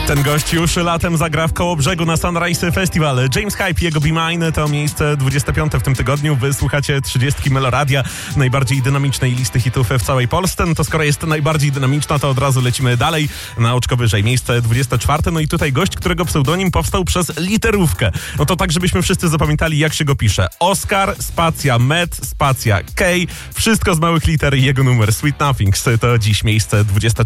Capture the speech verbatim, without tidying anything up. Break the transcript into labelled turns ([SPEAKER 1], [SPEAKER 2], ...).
[SPEAKER 1] Ten gość już latem zagra w Kołobrzegu na Sunrise Festival. James Hype, jego Be Mine to miejsce dwudzieste piąte w tym tygodniu. Wysłuchacie trzydziestki Meloradia, najbardziej dynamicznej listy hitów w całej Polsce. No to skoro jest najbardziej dynamiczna, to od razu lecimy dalej na oczko wyżej. Miejsce dwudzieste czwarte. No i tutaj gość, którego pseudonim powstał przez literówkę. No to tak, żebyśmy wszyscy zapamiętali, jak się go pisze. Oskar, spacja Met, spacja K. Wszystko z małych liter i jego numer Sweet Nothings. To dziś miejsce dwudzieste czwarte.